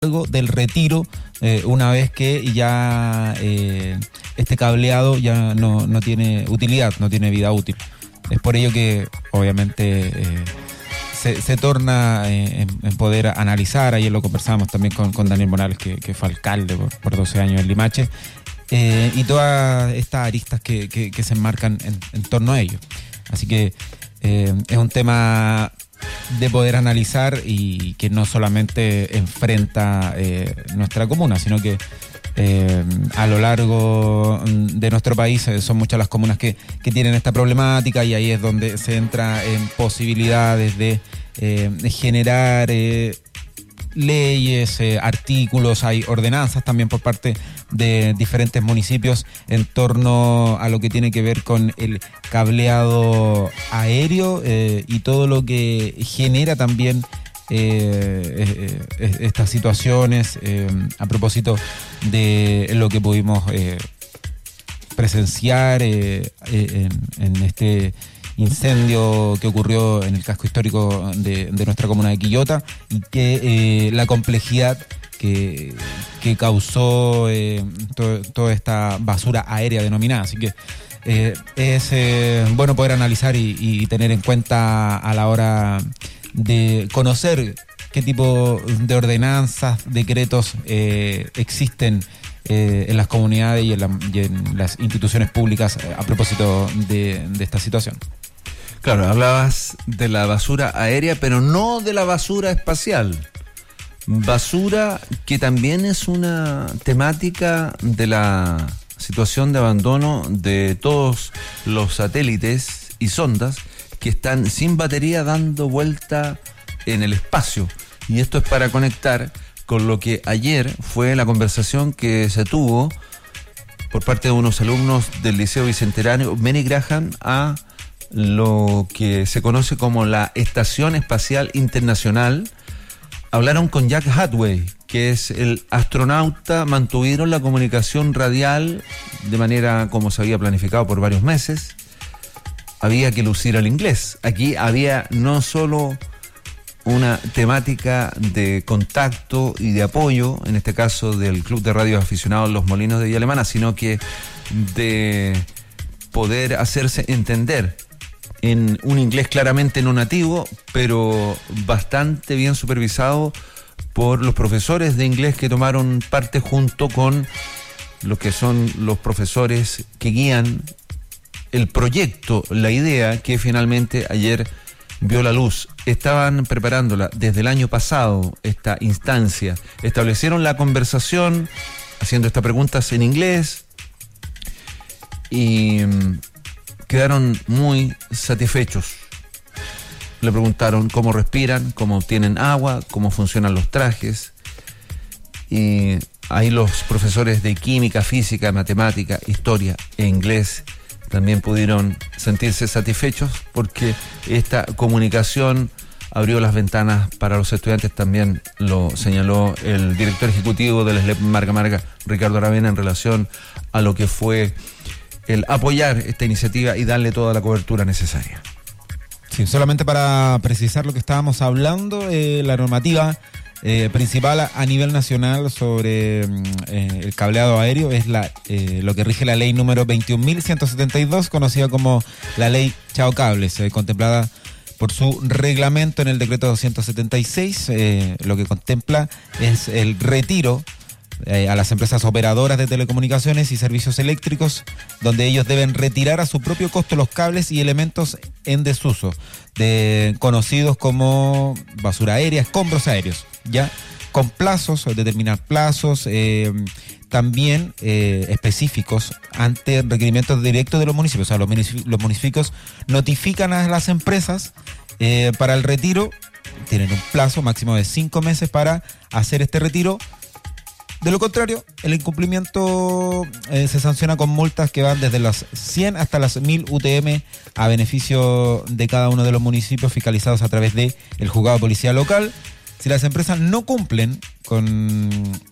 del retiro una vez que ya este cableado ya no tiene utilidad, no tiene vida útil. Es por ello que obviamente se torna en poder analizar. Ayer lo conversábamos también con Daniel Morales, que fue alcalde por 12 años en Limache, y todas estas aristas que se enmarcan en torno a ello. Así que es un tema de poder analizar y que no solamente enfrenta nuestra comuna, sino que a lo largo de nuestro país son muchas las comunas que tienen esta problemática, y ahí es donde se entra en posibilidades de generar leyes, artículos. Hay ordenanzas también por parte de diferentes municipios en torno a lo que tiene que ver con el cableado aéreo y todo lo que genera también estas situaciones, a propósito de lo que pudimos presenciar en este incendio que ocurrió en el casco histórico de nuestra comuna de Quillota, y que la complejidad que causó toda esta basura aérea denominada. Así que es bueno poder analizar y tener en cuenta a la hora de conocer qué tipo de ordenanzas, decretos existen en las comunidades y en las instituciones públicas a propósito de esta situación. Claro, hablabas de la basura aérea, pero no de la basura espacial. Basura que también es una temática de la situación de abandono de todos los satélites y sondas que están sin batería dando vuelta en el espacio. Y esto es para conectar con lo que ayer fue la conversación que se tuvo por parte de unos alumnos del Liceo Bicentenario Benny Graham a lo que se conoce como la Estación Espacial Internacional. Hablaron con Jack Hadway, que es el astronauta, mantuvieron la comunicación radial de manera como se había planificado por varios meses. Había que lucir el inglés. Aquí había no solo una temática de contacto y de apoyo, en este caso del Club de Radio Aficionados Los Molinos de Villa Alemana, sino que de poder hacerse entender en un inglés claramente no nativo, pero bastante bien supervisado por los profesores de inglés que tomaron parte junto con lo que son los profesores que guían el proyecto, la idea que finalmente ayer vio la luz. Estaban preparándola desde el año pasado, esta instancia. Establecieron la conversación haciendo estas preguntas en inglés y quedaron muy satisfechos. Le preguntaron cómo respiran, cómo obtienen agua, cómo funcionan los trajes. Y ahí los profesores de química, física, matemática, historia e inglés también pudieron sentirse satisfechos porque esta comunicación abrió las ventanas para los estudiantes. También lo señaló el director ejecutivo del SLEP Marga Marga, Ricardo Aravena, en relación a lo que fue el apoyar esta iniciativa y darle toda la cobertura necesaria. Sí, solamente para precisar lo que estábamos hablando, la normativa principal a nivel nacional sobre el cableado aéreo es lo que rige la ley número 21.172, conocida como la ley Chao Cables, contemplada por su reglamento en el decreto 276. Lo que contempla es el retiro a las empresas operadoras de telecomunicaciones y servicios eléctricos, donde ellos deben retirar a su propio costo los cables y elementos en desuso, conocidos como basura aérea, escombros aéreos, ya con plazos, determinar plazos también específicos ante requerimientos directos de los municipios. O sea, los municipios notifican a las empresas para el retiro, tienen un plazo máximo de 5 meses para hacer este retiro. De lo contrario, el incumplimiento se sanciona con multas que van desde las 100 hasta las 1000 UTM a beneficio de cada uno de los municipios, fiscalizados a través de el juzgado de policía local. Si las empresas no cumplen con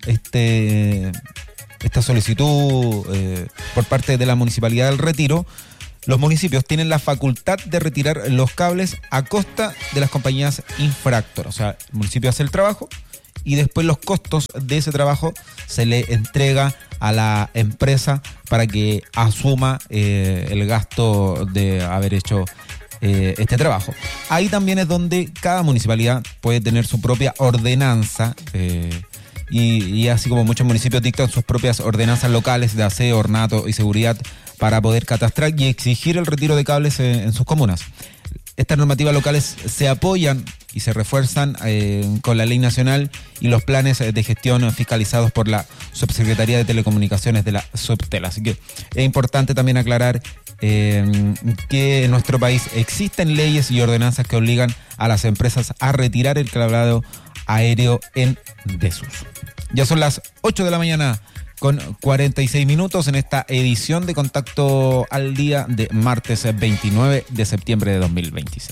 esta solicitud por parte de la Municipalidad del Retiro, los municipios tienen la facultad de retirar los cables a costa de las compañías infractoras. O sea, el municipio hace el trabajo y después los costos de ese trabajo se le entrega a la empresa para que asuma el gasto de haber hecho este trabajo. Ahí también es donde cada municipalidad puede tener su propia ordenanza y así como muchos municipios dictan sus propias ordenanzas locales de aseo, ornato y seguridad para poder catastrar y exigir el retiro de cables en sus comunas. Estas normativas locales se apoyan y se refuerzan con la ley nacional y los planes de gestión fiscalizados por la Subsecretaría de Telecomunicaciones de la Subtel. Así que es importante también aclarar que en nuestro país existen leyes y ordenanzas que obligan a las empresas a retirar el cableado aéreo en desuso. Ya son las 8 de la mañana con 46 minutos en esta edición de Contacto al Día de martes 29 de septiembre de 2026.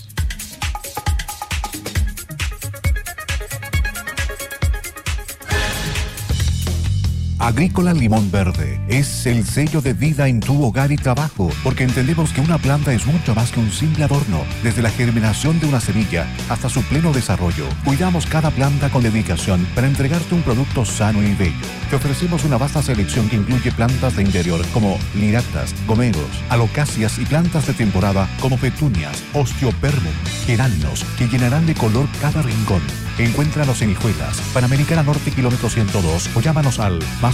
Agrícola Limón Verde es el sello de vida en tu hogar y trabajo, porque entendemos que una planta es mucho más que un simple adorno. Desde la germinación de una semilla hasta su pleno desarrollo, cuidamos cada planta con dedicación para entregarte un producto sano y bello. Te ofrecemos una vasta selección que incluye plantas de interior como liractas, gomeros, alocacias y plantas de temporada como petunias, osteoperbum, geranios, que llenarán de color cada rincón. Encuéntranos en Hijuelas, Panamericana Norte, kilómetro 102, o llámanos al más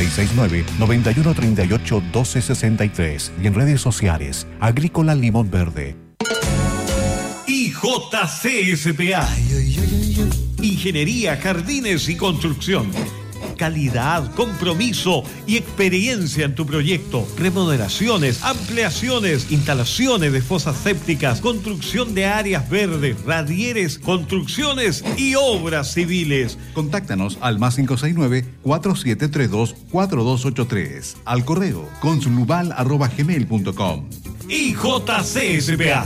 569-9138-1263 y en redes sociales, Agrícola Limón Verde. IJCSPA. Ingeniería, Jardines y Construcción. Calidad, compromiso y experiencia en tu proyecto. Remodelaciones, ampliaciones, instalaciones de fosas sépticas, construcción de áreas verdes, radieres, construcciones y obras civiles. Contáctanos al más 569-4732-4283. Al correo consulubal@gmail.com. IJCSPA.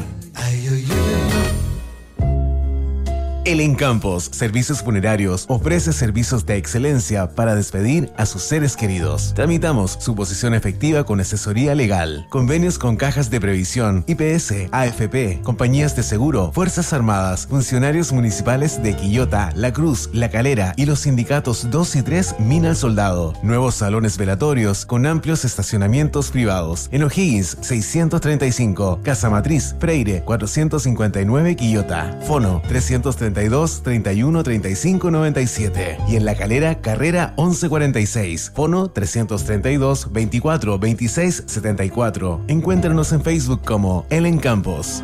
El Encampos Servicios Funerarios ofrece servicios de excelencia para despedir a sus seres queridos. Tramitamos su posición efectiva con asesoría legal, convenios con cajas de previsión, IPS, AFP, compañías de seguro, Fuerzas Armadas, funcionarios municipales de Quillota, La Cruz, La Calera y los sindicatos 2 y 3 Mina al Soldado. Nuevos salones velatorios con amplios estacionamientos privados. En O'Higgins 635, Casa Matriz, Freire 459 Quillota. Fono 332 31 35 97 y en La Calera, Carrera 1146, fono 332 24 26 74. Encuéntranos en Facebook como El Encampos.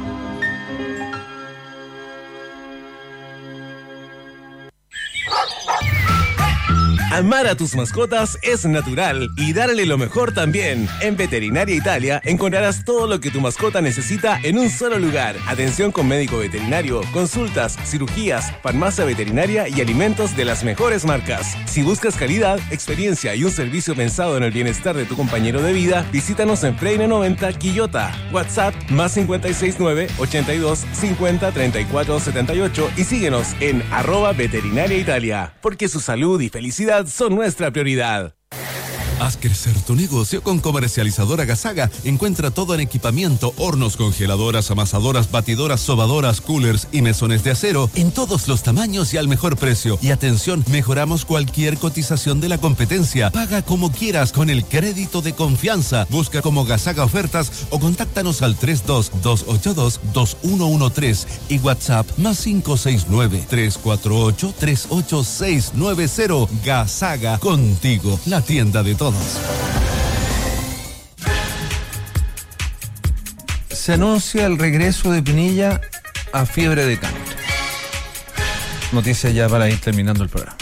Amar a tus mascotas es natural y darle lo mejor también. En Veterinaria Italia encontrarás todo lo que tu mascota necesita en un solo lugar. Atención con médico veterinario, consultas, cirugías, farmacia veterinaria y alimentos de las mejores marcas. Si buscas calidad, experiencia y un servicio pensado en el bienestar de tu compañero de vida, visítanos en Freire 90 Quillota. WhatsApp más 569 82 50 34 78 y síguenos en @Veterinaria Italia, porque su salud y felicidad son nuestra prioridad. Haz crecer tu negocio con Comercializadora Gasaga. Encuentra todo en equipamiento, hornos, congeladoras, amasadoras, batidoras, sobadoras, coolers y mesones de acero en todos los tamaños y al mejor precio. Y atención, mejoramos cualquier cotización de la competencia. Paga como quieras con el crédito de confianza. Busca como Gasaga Ofertas o contáctanos al 32-282-2113 y WhatsApp más 569-348-38690. Gasaga, contigo, la tienda de todos. Se anuncia el regreso de Pinilla a fiebre de cáncer. Noticia ya para ir terminando el programa.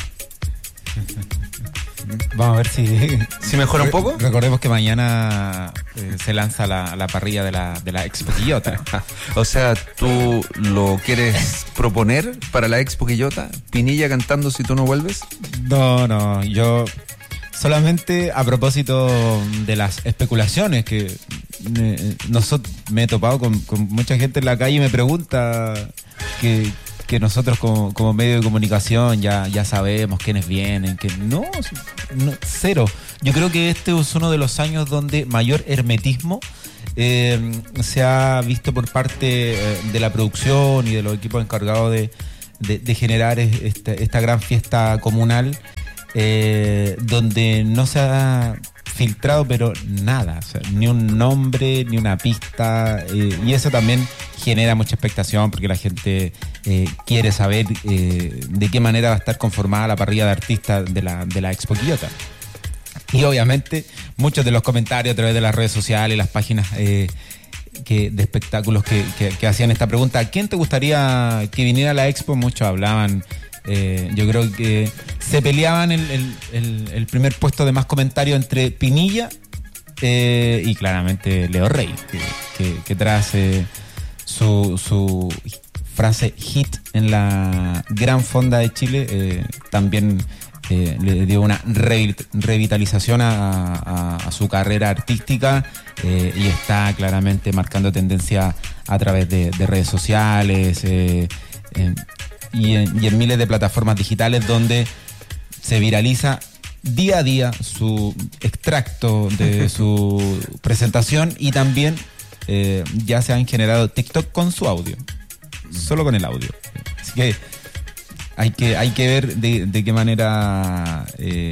Vamos a ver si mejora un poco. Recordemos que mañana se lanza la parrilla de la Expo Quillota. O sea, ¿tú lo quieres proponer para la Expo Quillota? ¿Pinilla cantando Si tú no vuelves? No, yo solamente a propósito de las especulaciones que me he topado con mucha gente en la calle y me pregunta que nosotros como medio de comunicación ya sabemos quiénes vienen, que no, cero. Yo creo que este es uno de los años donde mayor hermetismo se ha visto por parte de la producción y de los equipos encargados de generar esta gran fiesta comunal, donde no se ha filtrado pero nada, o sea, ni un nombre, ni una pista, y eso también genera mucha expectación porque la gente quiere saber de qué manera va a estar conformada la parrilla de artistas de la Expo Quillota. Y obviamente muchos de los comentarios a través de las redes sociales, las páginas de espectáculos que hacían esta pregunta: ¿a quién te gustaría que viniera a la Expo? Muchos hablaban, yo creo que se peleaban el primer puesto de más comentarios entre Pinilla y claramente Leo Rey, que tras su frase hit en la Gran Fonda de Chile, también le dio una revitalización a su carrera artística, y está claramente marcando tendencia a través de redes sociales y en miles de plataformas digitales, donde se viraliza día a día su extracto de su presentación, y también ya se han generado TikTok con su audio, solo con el audio. Así que hay que ver de qué manera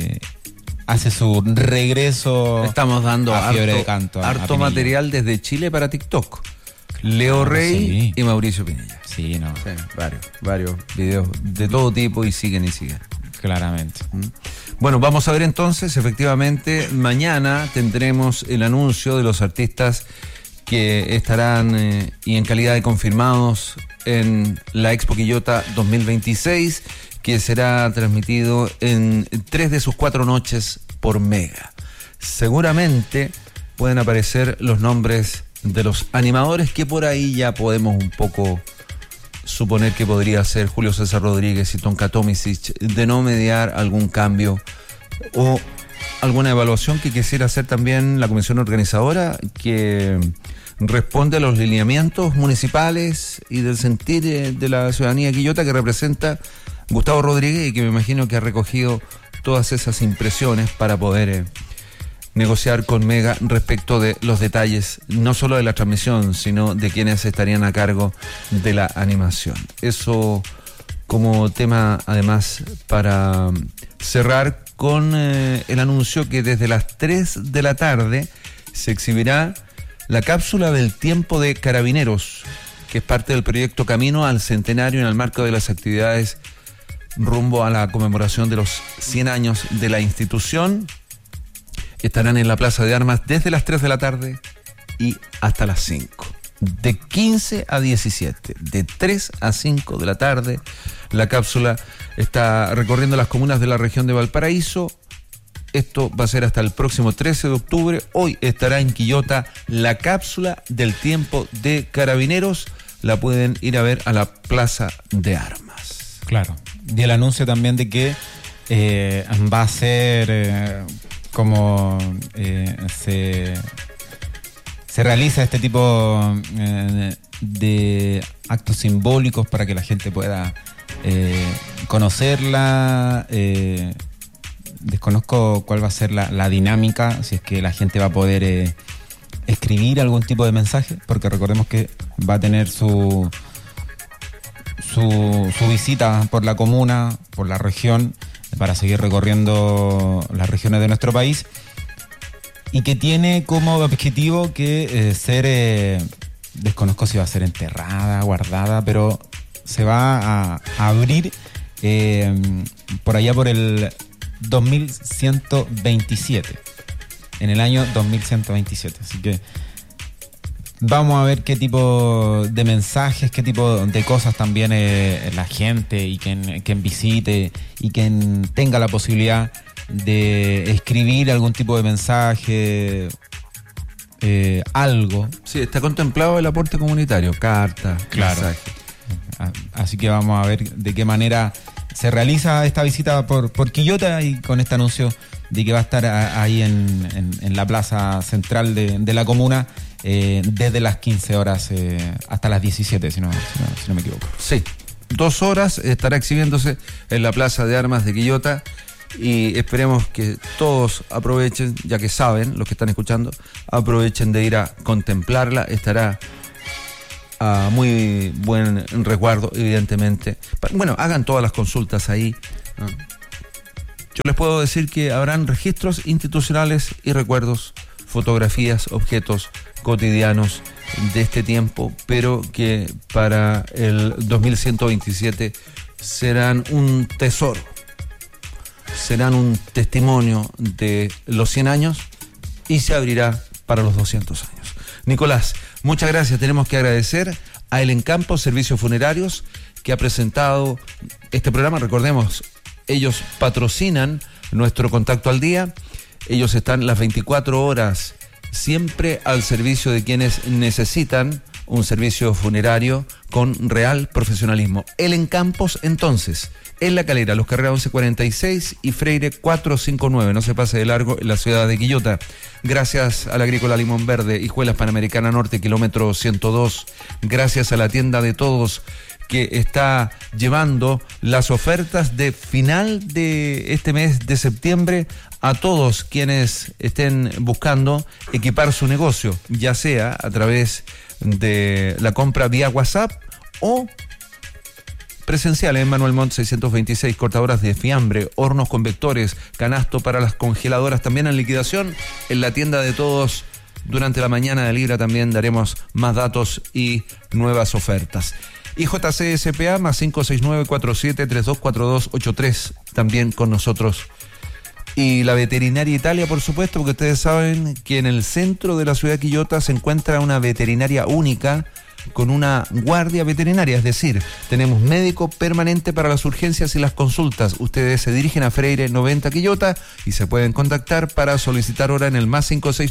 hace su regreso. Estamos dando a Fiebre de Canto, harto material desde Chile para TikTok. Leo Rey y Mauricio Pinilla. Sí, no. Sí, varios videos de todo tipo, y siguen. Claramente. Bueno, vamos a ver entonces, efectivamente, mañana tendremos el anuncio de los artistas que estarán y en calidad de confirmados en la Expo Quillota 2026, que será transmitido en 3 de sus 4 noches por Mega. Seguramente pueden aparecer los nombres de los animadores, que por ahí ya podemos un poco suponer que podría ser Julio César Rodríguez y Tonka Tomisic, de no mediar algún cambio o alguna evaluación que quisiera hacer también la comisión organizadora, que responde a los lineamientos municipales y del sentir de la ciudadanía quillota, que representa Gustavo Rodríguez, y que me imagino que ha recogido todas esas impresiones para poder negociar con Mega respecto de los detalles, no solo de la transmisión, sino de quienes estarían a cargo de la animación. Eso como tema, además, para cerrar con el anuncio que desde las 3 de la tarde se exhibirá la cápsula del tiempo de Carabineros, que es parte del proyecto Camino al Centenario, en el marco de las actividades rumbo a la conmemoración de los 100 años de la institución. Estarán en la Plaza de Armas desde las 3 de la tarde y hasta las 5. De 15 a 17, de 3 a 5 de la tarde, la cápsula está recorriendo las comunas de la región de Valparaíso. Esto va a ser hasta el próximo 13 de octubre. Hoy estará en Quillota la cápsula del tiempo de Carabineros. La pueden ir a ver a la Plaza de Armas. Claro. Y el anuncio también de que va a ser como se realiza este tipo de actos simbólicos para que la gente pueda conocerla. Desconozco cuál va a ser la dinámica, si es que la gente va a poder escribir algún tipo de mensaje, porque recordemos que va a tener su visita por la comuna, por la región, para seguir recorriendo las regiones de nuestro país, y que tiene como objetivo que desconozco si va a ser enterrada, guardada, pero se va a abrir por allá por el 2127, en el año 2127. Así que vamos a ver qué tipo de mensajes, qué tipo de cosas también la gente y quien visite y quien tenga la posibilidad de escribir algún tipo de mensaje, algo. Sí, está contemplado el aporte comunitario, cartas, claro, mensajes. Así que vamos a ver de qué manera se realiza esta visita por Quillota, y con este anuncio de que va a estar ahí en la plaza central de la comuna desde las 15 horas hasta las 17, si no me equivoco. Sí, 2 horas estará exhibiéndose en la Plaza de Armas de Quillota, y esperemos que todos aprovechen, ya que saben, los que están escuchando, aprovechen de ir a contemplarla. Estará a muy buen resguardo, evidentemente. Bueno, hagan todas las consultas ahí. Yo les puedo decir que habrán registros institucionales y recuerdos, fotografías, objetos cotidianos de este tiempo, pero que para el 2127 serán un tesoro, serán un testimonio de los 100 años y se abrirá para los 200 años. Nicolás, muchas gracias. Tenemos que agradecer a El Encampo Servicios Funerarios, que ha presentado este programa. Recordemos, ellos patrocinan nuestro Contacto al Día. Ellos están las 24 horas siempre al servicio de quienes necesitan un servicio funerario con real profesionalismo. El Encampos, entonces, en La Calera, Los Carreras 1146 y Freire 459, no se pase de largo, en la ciudad de Quillota. Gracias a la Agrícola Limón Verde, Hijuelas Panamericana Norte, kilómetro 102. Gracias a la tienda de todos, que está llevando las ofertas de final de este mes de septiembre a todos quienes estén buscando equipar su negocio, ya sea a través de la compra vía WhatsApp o presencial en Manuel Montt 626, cortadoras de fiambre, hornos convectores, canasto para las congeladoras, también en liquidación en la tienda de todos. Durante la mañana de Libra también daremos más datos y nuevas ofertas. IJCSPA más 569-47324283 también con nosotros. Y la Veterinaria Italia, por supuesto, porque ustedes saben que en el centro de la ciudad de Quillota se encuentra una veterinaria única con una guardia veterinaria, es decir, tenemos médico permanente para las urgencias y las consultas. Ustedes se dirigen a Freire 90 Quillota y se pueden contactar para solicitar hora en el más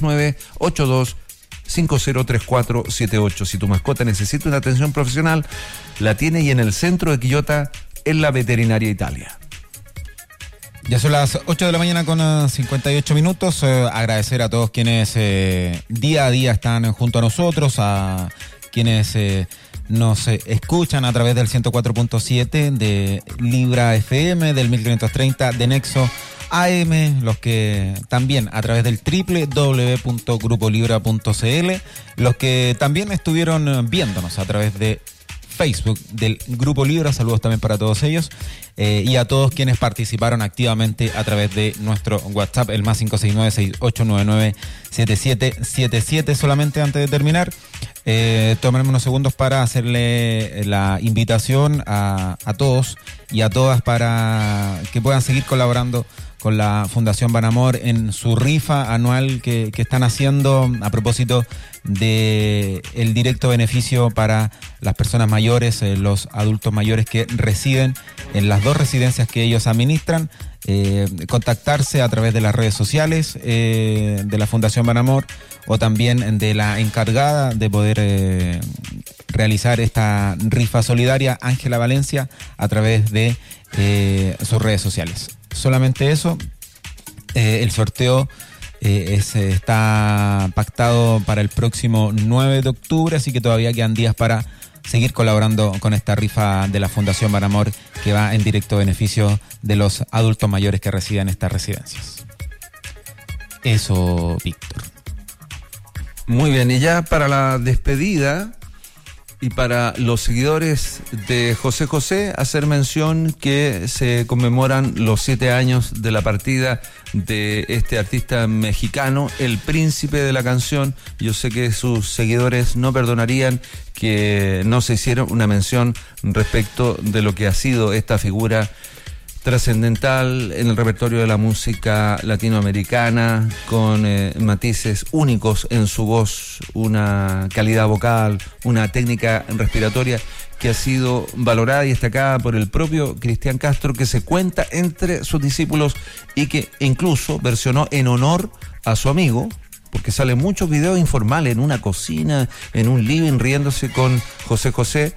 569-82503478. Si tu mascota necesita una atención profesional, la tiene, y en el centro de Quillota, en la Veterinaria Italia. Ya son las 8 de la mañana con 58 minutos. Agradecer a todos quienes día a día están junto a nosotros, a quienes nos escuchan a través del 104.7 de Libra FM, del 1530 de Nexo AM, los que también a través del www.grupolibra.cl, los que también estuvieron viéndonos a través de Facebook del Grupo Libra, saludos también para todos ellos, y a todos quienes participaron activamente a través de nuestro WhatsApp, el más 569-6899-7777. Solamente antes de terminar, tomarme unos segundos para hacerle la invitación a todos y a todas para que puedan seguir colaborando con la Fundación Banamor en su rifa anual que están haciendo a propósito de el directo beneficio para las personas mayores, los adultos mayores que residen en las dos residencias que ellos administran. Contactarse a través de las redes sociales de la Fundación Banamor o también de la encargada de poder realizar esta rifa solidaria, Ángela Valencia, a través de sus redes sociales. Solamente eso. El sorteo está pactado para el próximo 9 de octubre, así que todavía quedan días para seguir colaborando con esta rifa de la Fundación Banamor, que va en directo beneficio de los adultos mayores que residen en estas residencias. Eso, Víctor. Muy bien, y ya para la despedida y para los seguidores de José José, hacer mención que se conmemoran los 7 años de la partida de este artista mexicano, el príncipe de la canción. Yo sé que sus seguidores no perdonarían que no se hiciera una mención respecto de lo que ha sido esta figura trascendental en el repertorio de la música latinoamericana, con matices únicos en su voz, una calidad vocal, una técnica respiratoria que ha sido valorada y destacada por el propio Cristian Castro, que se cuenta entre sus discípulos y que incluso versionó en honor a su amigo, porque salen muchos videos informales en una cocina, en un living, riéndose con José José.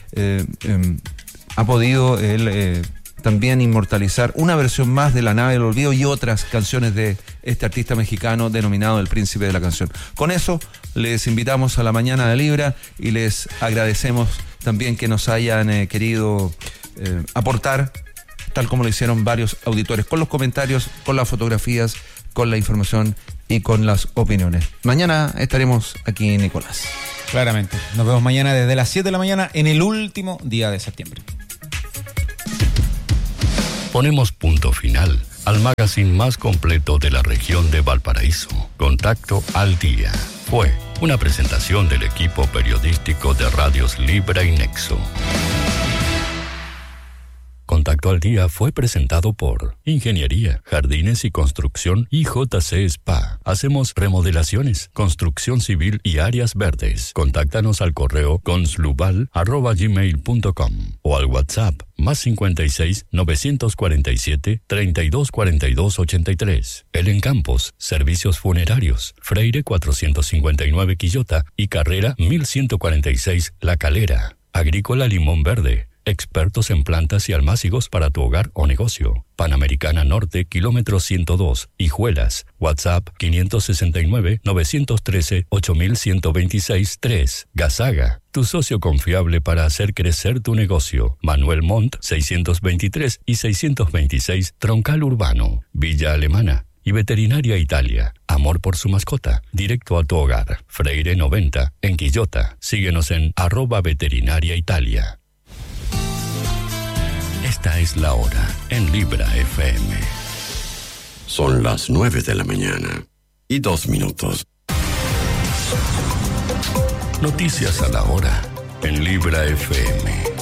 Ha podido él también inmortalizar una versión más de La Nave del Olvido y otras canciones de este artista mexicano denominado el Príncipe de la Canción. Con eso les invitamos a la mañana de Libra y les agradecemos también que nos hayan querido aportar, tal como lo hicieron varios auditores, con los comentarios, con las fotografías, con la información y con las opiniones. Mañana estaremos aquí, Nicolás. Claramente. Nos vemos mañana desde las 7 de la mañana en el último día de septiembre. Ponemos punto final al magazine más completo de la región de Valparaíso. Contacto al Día. Fue una presentación del equipo periodístico de Radios Libra y Nexo. Contacto al Día fue presentado por Ingeniería, Jardines y Construcción IJC Spa. Hacemos remodelaciones, construcción civil y áreas verdes. Contáctanos al correo conslubal@gmail.com o al WhatsApp +56 947 32 42 83. El Encampos, servicios funerarios, Freire 459 Quillota y Carrera 1146 La Calera. Agrícola Limón Verde. Expertos en plantas y almácigos para tu hogar o negocio. Panamericana Norte, kilómetro 102, Hijuelas. WhatsApp 569-913-8126-3. Gasaga, tu socio confiable para hacer crecer tu negocio. Manuel Montt, 623 y 626, Troncal Urbano. Villa Alemana. Y Veterinaria Italia. Amor por su mascota. Directo a tu hogar. Freire 90, en Quillota. Síguenos en @Veterinaria Italia. Esta es la hora en Libra FM. Son las 9 de la mañana y 2 minutos. Noticias a la hora en Libra FM.